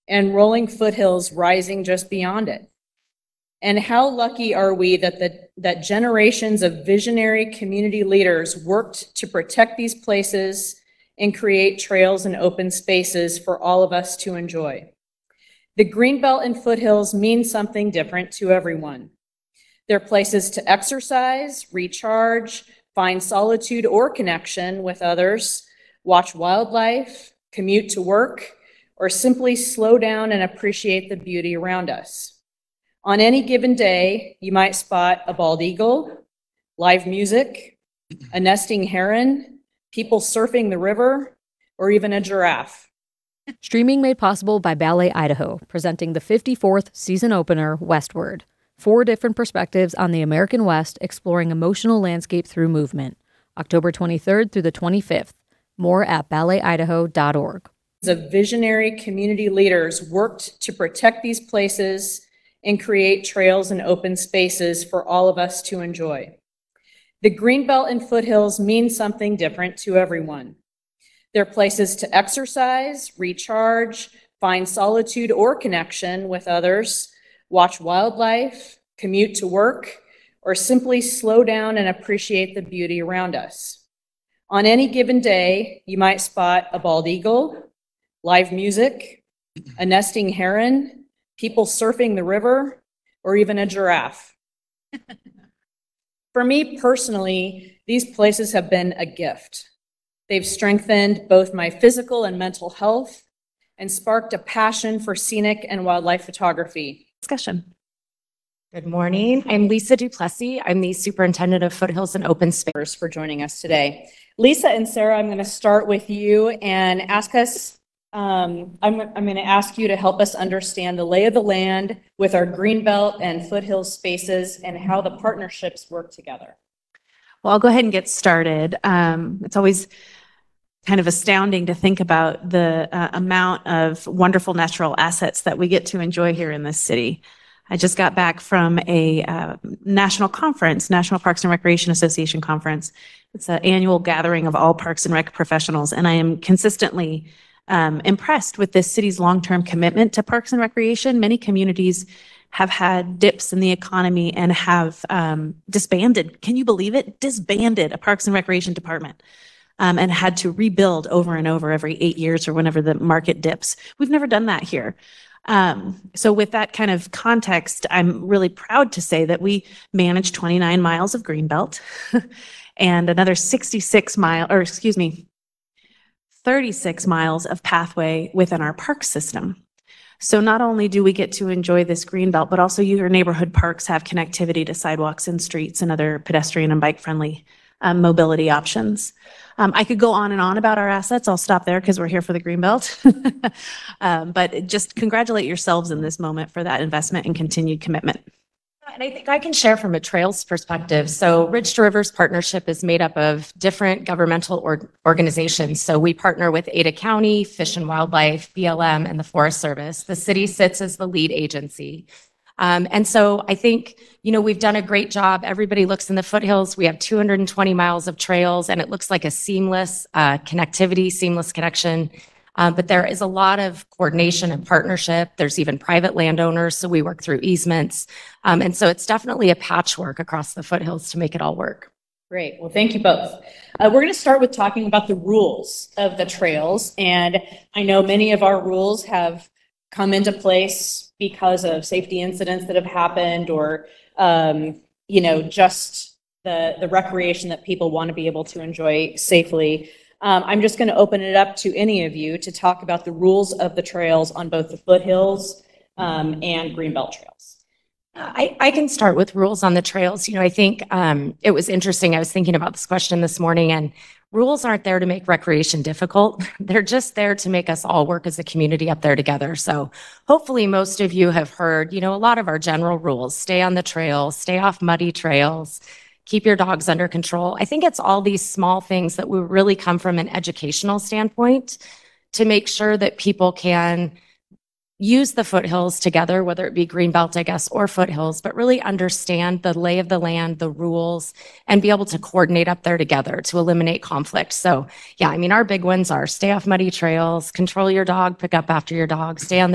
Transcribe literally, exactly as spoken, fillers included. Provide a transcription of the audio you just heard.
and rolling foothills rising just beyond it. And how lucky are we that, the, that generations of visionary community leaders worked to protect these places and create trails and open spaces for all of us to enjoy. The Greenbelt and foothills mean something different to everyone. They're places to exercise, recharge, find solitude or connection with others, watch wildlife, commute to work, or simply slow down and appreciate the beauty around us. On any given day, you might spot a bald eagle, live music, a nesting heron, people surfing the river, or even a giraffe. Streaming made possible by Ballet Idaho, presenting the fifty-fourth season opener, Westward. Four different perspectives on the American West, exploring emotional landscape through movement. October twenty-third through the twenty-fifth. More at ballet idaho dot org. Of visionary community leaders worked to protect these places and create trails and open spaces for all of us to enjoy. The Greenbelt and foothills mean something different to everyone. They're places to exercise, recharge, find solitude or connection with others, watch wildlife, commute to work, or simply slow down and appreciate the beauty around us. On any given day, you might spot a bald eagle, live music, a nesting heron, people surfing the river, or even a giraffe. For me personally, these places have been a gift. They've strengthened both my physical and mental health and sparked a passion for scenic and wildlife photography. Discussion. Good morning. I'm Lisa Duplessis. I'm the Superintendent of Foothills and Open Space. For joining us today. Lisa and Sarah, I'm going to start with you and ask us, um, I'm, I'm going to ask you to help us understand the lay of the land with our Greenbelt and Foothills spaces and how the partnerships work together. Well, I'll go ahead and get started. Um, it's always kind of astounding to think about the uh, amount of wonderful natural assets that we get to enjoy here in this city. I just got back from a uh, national conference, National Parks and Recreation Association conference. It's an annual gathering of all Parks and Rec professionals, and I am consistently um, impressed with this city's long-term commitment to parks and recreation. Many communities have had dips in the economy and have um, disbanded. Can you believe it? Disbanded a Parks and Recreation department. Um, and had to rebuild over and over every eight years or whenever the market dips. We've never done that here. Um, so with that kind of context, I'm really proud to say that we manage twenty-nine miles of Greenbelt and another sixty-six mile, or excuse me, thirty-six miles of pathway within our park system. So not only do we get to enjoy this Greenbelt, but also your neighborhood parks have connectivity to sidewalks and streets and other pedestrian and bike friendly um, mobility options. Um, I could go on and on about our assets. I'll stop there because we're here for the Greenbelt. um, but just congratulate yourselves in this moment for that investment and continued commitment. And I think I can share from a trails perspective. So Ridge to Rivers Partnership is made up of different governmental or organizations. So we partner with Ada County, Fish and Wildlife, B L M, and the Forest Service. The city sits as the lead agency. Um, and so I think, you know, we've done a great job. Everybody looks in the foothills. We have two hundred twenty miles of trails, and it looks like a seamless uh, connectivity, seamless connection. Um, but there is a lot of coordination and partnership. There's even private landowners, so we work through easements. Um, and so it's definitely a patchwork across the foothills to make it all work. Great. Well, thank you both. Uh, we're going to start with talking about the rules of the trails. And I know many of our rules have come into place because of safety incidents that have happened, or, um, you know, just the, the recreation that people want to be able to enjoy safely. Um, I'm just going to open it up to any of you to talk about the rules of the trails on both the foothills um, and Greenbelt trails. I, I can start with rules on the trails. You know, I think um, it was interesting. I was thinking about this question this morning, and rules aren't there to make recreation difficult. They're just there to make us all work as a community up there together. So hopefully most of you have heard, you know, a lot of our general rules: stay on the trail, stay off muddy trails, keep your dogs under control. I think it's all these small things that will really come from an educational standpoint to make sure that people can use the foothills together, whether it be Greenbelt, I guess, or foothills, but really understand the lay of the land, the rules, and be able to coordinate up there together to eliminate conflict. So yeah, I mean, our big ones are stay off muddy trails, control your dog, pick up after your dog, stay on the